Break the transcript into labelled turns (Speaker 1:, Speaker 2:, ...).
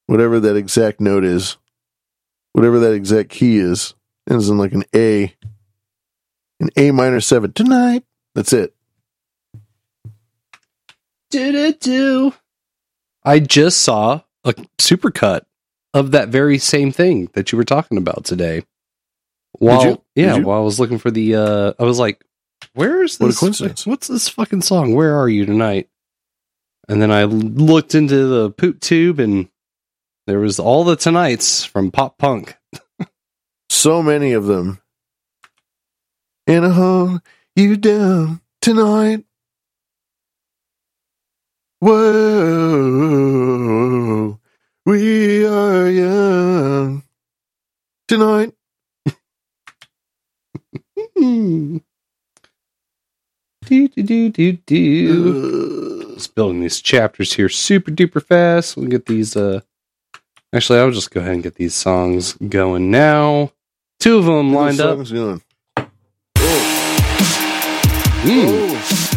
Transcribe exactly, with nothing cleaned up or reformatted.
Speaker 1: whatever that exact note is, whatever that exact key is, ends in like an A, an A minor seven. Tonight. That's it.
Speaker 2: Do-do-do. I just saw a supercut of that very same thing that you were talking about today. While,
Speaker 1: Did you?
Speaker 2: Yeah,
Speaker 1: Did you?
Speaker 2: while I was looking for the, uh, I was like, where is this?
Speaker 1: What a coincidence.
Speaker 2: What's this fucking song? Where are you tonight? And then I looked into the poot tube and there was all the Tonights from Pop Punk.
Speaker 1: So many of them. And I hold you down tonight. Whoa, we are young tonight.
Speaker 2: do, do, do, do, do. Just building these chapters here super duper fast. We'll get these, uh, actually, I'll just go ahead and get these songs going now. Two of them lined up.
Speaker 1: Going.
Speaker 2: Mm.
Speaker 1: Oh.